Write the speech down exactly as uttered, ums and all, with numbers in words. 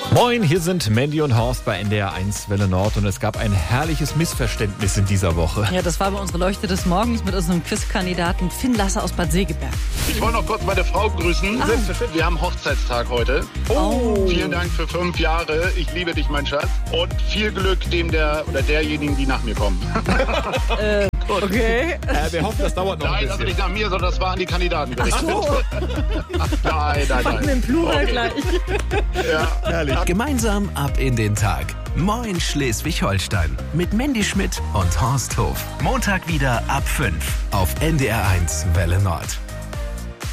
Moin, hier sind Mandy und Horst bei N D R eins Welle Nord und es gab ein herrliches Missverständnis in dieser Woche. Ja, das war bei unserer Leuchte des Morgens mit unserem Quizkandidaten Finn Lasser aus Bad Segeberg. Ich wollte noch kurz meine Frau grüßen. Ah. Wir haben Hochzeitstag heute. Oh. Vielen Dank für fünf Jahre. Ich liebe dich, mein Schatz. Und viel Glück dem der oder derjenigen, die nach mir kommen. äh, okay. Äh, wir hoffen, das dauert noch ein Nein, bisschen. also nicht nach mir, sondern das war an die Kandidaten gerichtet. So. Nein, nein, Machen wir nein. im Plural Okay. gleich. Ja. Herrlich. Gemeinsam ab in den Tag. Moin Schleswig-Holstein mit Mandy Schmidt und Horst Hof. Montag wieder ab fünf auf N D R eins Welle Nord.